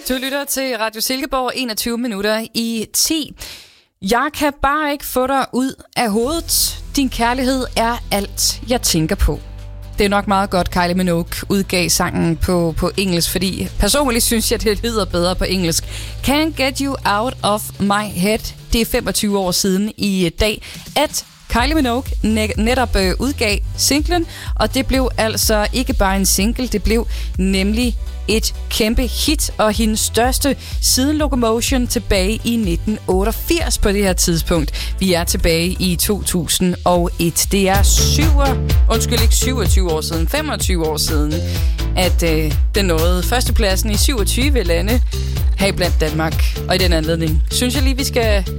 Du lytter til Radio Silkeborg, 21 minutter i 10. Jeg kan bare ikke få dig ud af hovedet. Din kærlighed er alt, jeg tænker på. Det er nok meget godt, Kylie Minogue udgav sangen på engelsk, fordi personligt synes jeg, det lyder bedre på engelsk. Can't Get You Out of My Head. Det er 25 år siden i dag, at Kylie Minogue netop udgav singlen, og det blev altså ikke bare en single, det blev nemlig et kæmpe hit, og hendes største siden Locomotion tilbage i 1988 på det her tidspunkt. Vi er tilbage i 2001. Det er 27 år siden, 25 år siden, at den nåede førstepladsen i 27 lande her blandt Danmark. Og i den anledning synes jeg lige, vi skal